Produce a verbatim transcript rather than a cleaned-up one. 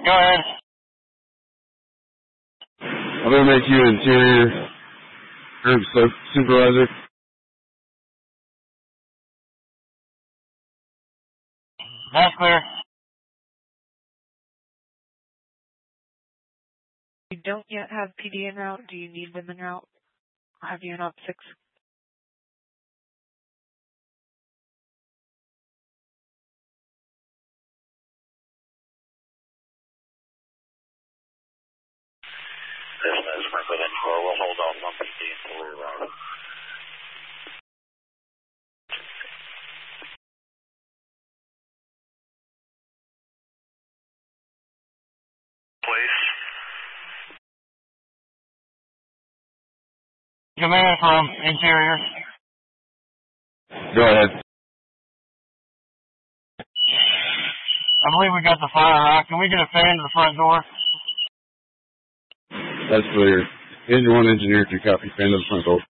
Go ahead. I'm going to make you interior group supervisor. That's clear. You don't yet have P D en route. Do you need them en route? I'll have you in op six. This is Franklin and four. We'll hold on one P D until we arrive. Please. Command from interior. Go ahead. I believe we got the fire out. Can we get a fan to the front door? That's clear. Engine one engineer to copy, fan to the front door.